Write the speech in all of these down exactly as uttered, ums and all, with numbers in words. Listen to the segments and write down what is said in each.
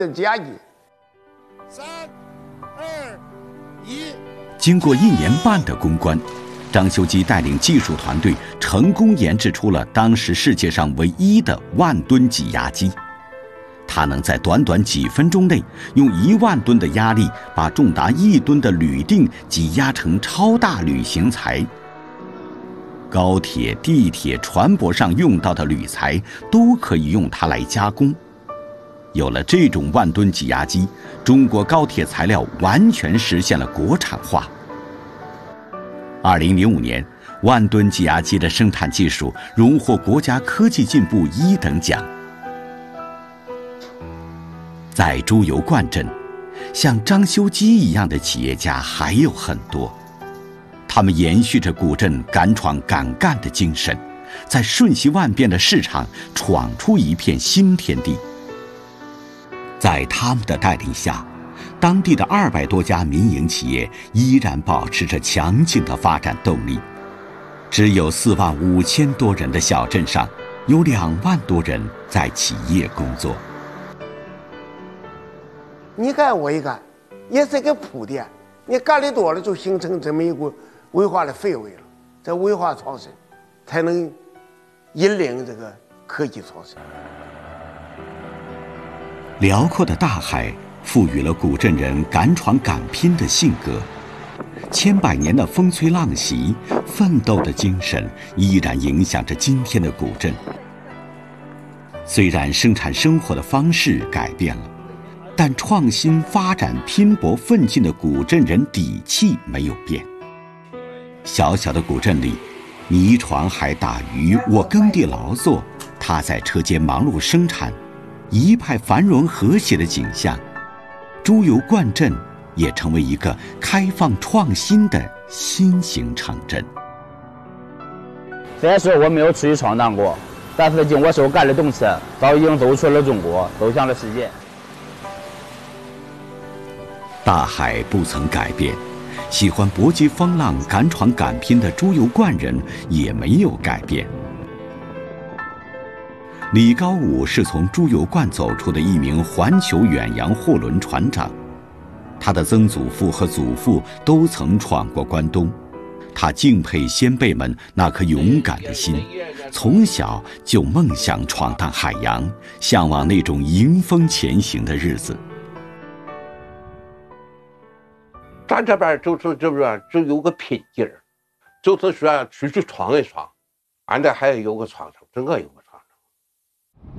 解压机。 三、二、一。 经过一年半的攻关，张修基带领技术团队成功研制出了当时世界上唯一的万吨挤压机。它能在短短几分钟内，用一万吨的压力，把重达一吨的铝锭挤压成超大铝型材。高铁、地铁、船舶上用到的铝材都可以用它来加工。有了这种万吨挤压机，中国高铁材料完全实现了国产化。二零零五年，万吨挤压机的生产技术荣获国家科技进步一等奖。在猪油灌镇，像张修基一样的企业家还有很多，他们延续着古镇敢闯敢干的精神，在瞬息万变的市场闯出一片新天地。在他们的带领下，当地的二百多家民营企业依然保持着强劲的发展动力。只有四万五千多人的小镇上，有两万多人在企业工作。 你干我一干，也是一个铺垫。你干的多了，就形成这么一股文化的氛围了。这文化创新，才能引领这个科技创新。 辽阔的大海赋予了古镇人敢闯敢拼的性格，千百年的风吹浪袭，奋斗的精神依然影响着今天的古镇。虽然生产生活的方式改变了，但创新发展、拼搏奋进的古镇人底气没有变。小小的古镇里，你闯海打鱼，我耕地劳作，他在车间忙碌生产，一派繁荣和谐的景象。猪油灌镇也成为一个开放创新的新型城镇。 虽然说我没有出去闯荡过，但是经我手干的东西早已经走出了中国，走向了世界。 大海不曾改变，喜欢搏击风浪、敢闯敢拼的猪油灌人也没有改变。李高武是从猪油灌走出的一名环球远洋货轮船长，他的曾祖父和祖父都曾闯过关东。他敬佩先辈们那颗勇敢的心，从小就梦想闯荡海洋，向往那种迎风前行的日子。 咱这边就是这边就有个拼劲儿，就是说出去闯一闯，俺这还有个闯城，整个有个闯城。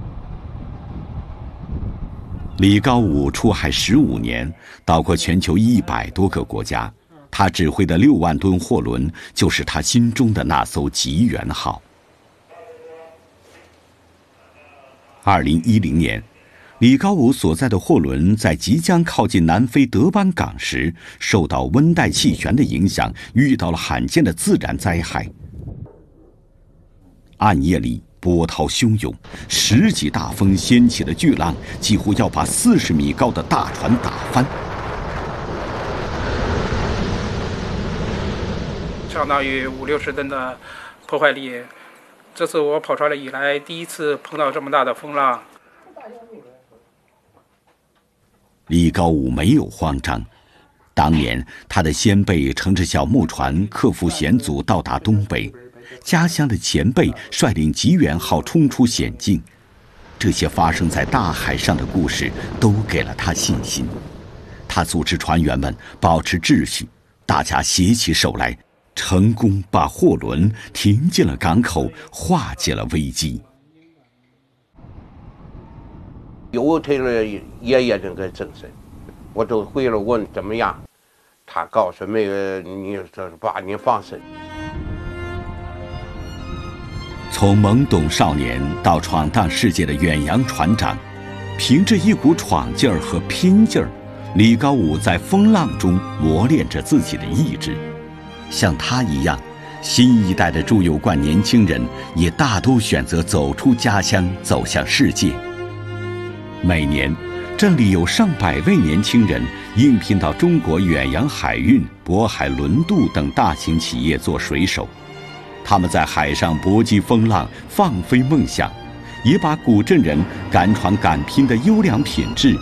李高武出海十五年，到过全球一百多个国家，他指挥的六万吨货轮就是他心中的那艘吉源号。二零一零年。李高武所在的货轮在即将靠近南非德班港时，受到温带气旋的影响，遇到了罕见的自然灾害。暗夜里波涛汹涌，十级大风掀起的巨浪，几乎要把四十米高的大船打翻。 相当于五六十吨的破坏力，这是我跑船了以来第一次碰到这么大的风浪。 李高武没有慌张，当年他的先辈乘着小木船克服险阻到达东北，家乡的前辈率领吉源号冲出险境，这些发生在大海上的故事都给了他信心。他组织船员们保持秩序，大家携起手来，成功把货轮停进了港口，化解了危机。 有他的爷爷这个精神，我就回了问怎么样，他告诉那个你这是爸，你放心。 从懵懂少年到闯荡世界的远洋船长，凭着一股闯劲儿和拼劲儿，李高武在风浪中磨练着自己的意志。像他一样，新一代的猪油灌年轻人也大都选择走出家乡，走向世界。每年，镇里有上百位年轻人应聘到中国远洋海运、渤海轮渡等大型企业做水手。他们在海上搏击风浪，放飞梦想， 也把古镇人敢闯敢拼的优良品质